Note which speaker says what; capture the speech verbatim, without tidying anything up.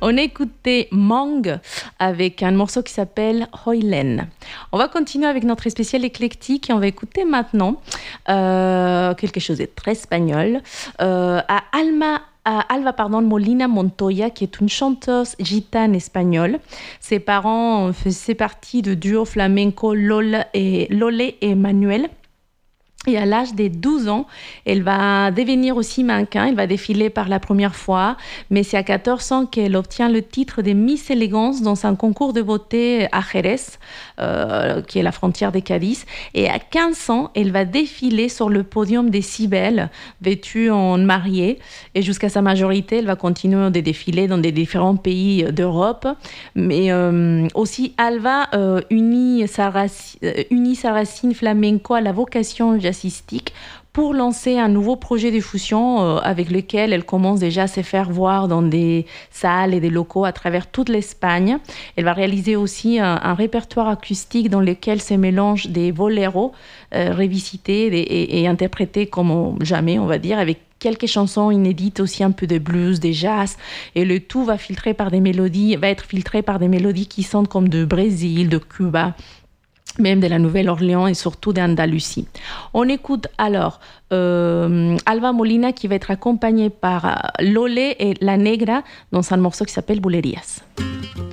Speaker 1: On a écouté Mang avec un morceau qui s'appelle Hoylen. On va continuer avec notre spécial éclectique et on va écouter maintenant euh, quelque chose de très espagnol euh, à Alma à Alba pardon, Molina Montoya, qui est une chanteuse gitane espagnole. Ses parents faisaient partie du duo flamenco Lole et, Lole et Manuel. Et à l'âge de douze ans, elle va devenir aussi mannequin. Elle va défiler par la première fois. Mais c'est à quatorze ans qu'elle obtient le titre de Miss Élégance dans un concours de beauté à Jerez, euh, qui est la frontière de Cadiz. Et à quinze ans, elle va défiler sur le podium des Cybèles, vêtue en mariée. Et jusqu'à sa majorité, elle va continuer de défiler dans des différents pays d'Europe. Mais euh, aussi, Alba euh, unit, sa raci- euh, unit sa racine flamenco à la vocation jazzistique pour lancer un nouveau projet de fusion euh, avec lequel elle commence déjà à se faire voir dans des salles et des locaux à travers toute l'Espagne. Elle va réaliser aussi un, un répertoire acoustique dans lequel se mélangent des boléros euh, revisités et, et, et interprétés comme jamais, on va dire, avec quelques chansons inédites, aussi un peu de blues, des jazz, et le tout va filtrer par des mélodies, va être filtré par des mélodies qui sentent comme de Brésil, de Cuba, même de la Nouvelle-Orléans et surtout d'Andalousie. On écoute alors euh, Alba Molina qui va être accompagnée par Lole et La Negra dans un morceau qui s'appelle Bulerías.